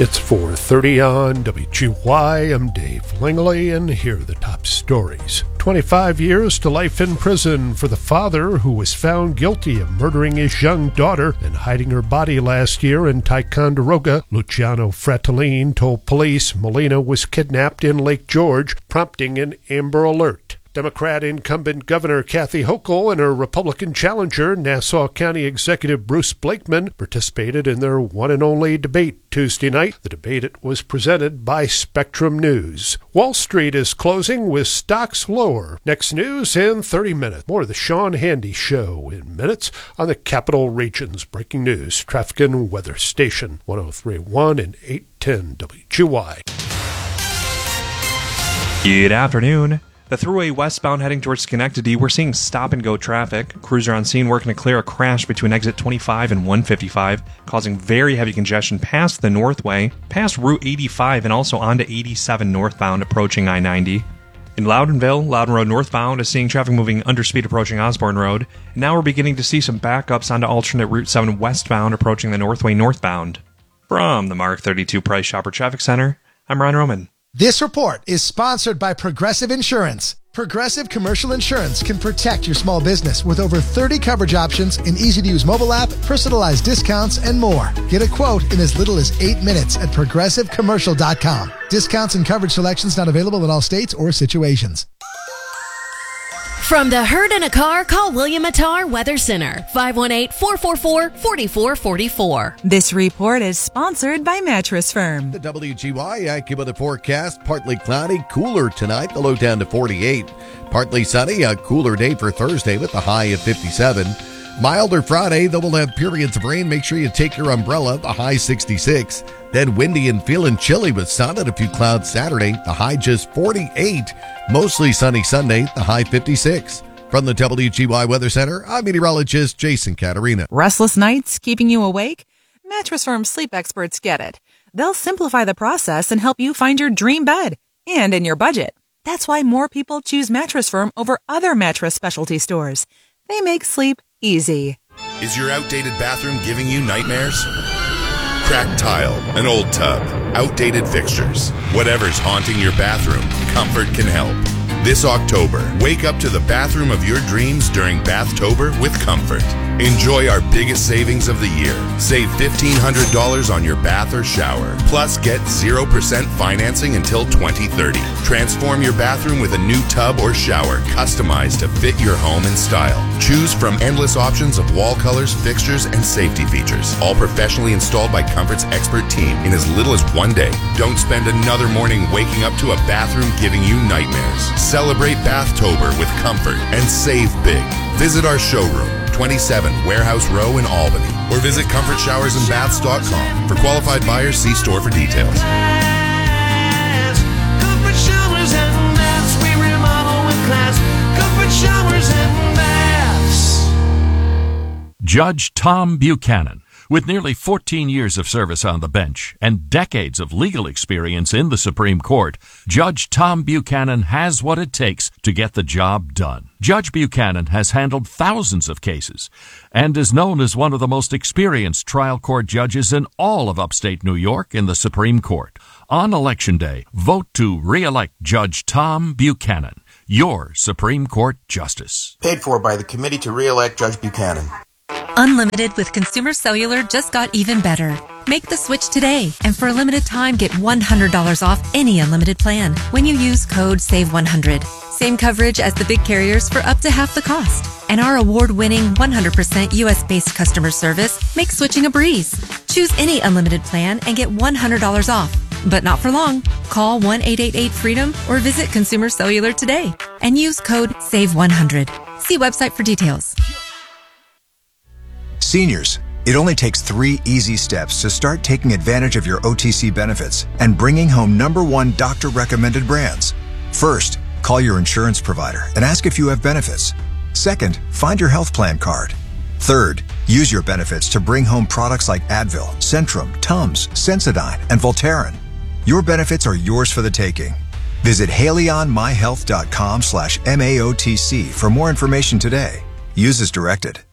It's 4:30 on WGY. I'm Dave Langley, and here are the top stories. 25 years to life in prison for the father who was found guilty of murdering his young daughter and hiding her body last year in Ticonderoga. Luciano Fratellini told police Molina was kidnapped in Lake George, prompting an Amber Alert. Democrat incumbent Governor Kathy Hochul and her Republican challenger, Nassau County Executive Bruce Blakeman, participated in their one and only debate Tuesday night. The debate was presented by Spectrum News. Wall Street is closing with stocks lower. Next news in 30 minutes. More of the Sean Handy Show in minutes on the Capital Region's breaking news, traffic and weather station, 103.1 and 810 WGY. Good afternoon. The thruway westbound heading towards Schenectady, we're seeing stop-and-go traffic. Crews are on scene working to clear a crash between exit 25 and 155, causing very heavy congestion past the Northway, past Route 85, and also onto 87 northbound approaching I-90. In Loudonville, Loudon Road northbound is seeing traffic moving under speed approaching Osborne Road. And now we're beginning to see some backups onto alternate Route 7 westbound approaching the Northway northbound. From the Mark 32 Price Chopper Traffic Center, I'm Ryan Roman. This report is sponsored by Progressive Insurance. Progressive Commercial Insurance can protect your small business with over 30 coverage options, an easy-to-use mobile app, personalized discounts, and more. Get a quote in as little as 8 minutes at progressivecommercial.com. Discounts and coverage selections not available in all states or situations. From the herd in a car, call William Attar Weather Center, 518-444-4444. This report is sponsored by Mattress Firm. The WGY AccuWeather forecast, partly cloudy, cooler tonight, the low down to 48. Partly sunny, a cooler day for Thursday with the high of 57. Milder Friday, though we'll have periods of rain. Make sure you take your umbrella, the high 66. Then windy and feeling chilly with sun and a few clouds Saturday, the high just 48. Mostly sunny Sunday, the high 56. From the WGY Weather Center, I'm meteorologist Jason Caterina. Restless nights keeping you awake? Mattress Firm sleep experts get it. They'll simplify the process and help you find your dream bed and in your budget. That's why more people choose Mattress Firm over other mattress specialty stores. They make sleep easy. Is your outdated bathroom giving you nightmares? Cracked tile, an old tub, outdated fixtures. Whatever's haunting your bathroom, Comfort can help. This October, wake up to the bathroom of your dreams during Bathtober with Comfort. Enjoy our biggest savings of the year. Save $1,500 on your bath or shower. Plus, get 0% financing until 2030. Transform your bathroom with a new tub or shower customized to fit your home and style. Choose from endless options of wall colors, fixtures, and safety features. All professionally installed by Comfort's expert team in as little as 1 day. Don't spend another morning waking up to a bathroom giving you nightmares. Celebrate Bathtober with Comfort and save big. Visit our showroom, 27 Warehouse Row in Albany, or visit ComfortShowersandBaths.com. For qualified buyers, see store for details. Comfort Showers and Baths, we remodel with class. Comfort Showers and Baths. Judge Tom Buchanan. With nearly 14 years of service on the bench and decades of legal experience in the Supreme Court, Judge Tom Buchanan has what it takes to get the job done. Judge Buchanan has handled thousands of cases and is known as one of the most experienced trial court judges in all of upstate New York in the Supreme Court. On Election Day, vote to re-elect Judge Tom Buchanan, your Supreme Court Justice. Paid for by the Committee to Re-elect Judge Buchanan. Unlimited with Consumer Cellular just got even better. Make the switch today, and for a limited time, get $100 off any unlimited plan when you use code SAVE100. Same coverage as the big carriers for up to half the cost. And our award-winning 100% U.S.-based customer service makes switching a breeze. Choose any unlimited plan and get $100 off. But not for long. Call 1-888-FREEDOM or visit Consumer Cellular today and use code SAVE100. See website for details. Seniors, it only takes 3 easy steps to start taking advantage of your OTC benefits and bringing home #1 doctor-recommended brands. First, call your insurance provider and ask if you have benefits. Second, find your health plan card. Third, use your benefits to bring home products like Advil, Centrum, Tums, Sensodyne, and Voltaren. Your benefits are yours for the taking. Visit HaleyOnMyHealth.com/MAOTC for more information today. Use as directed.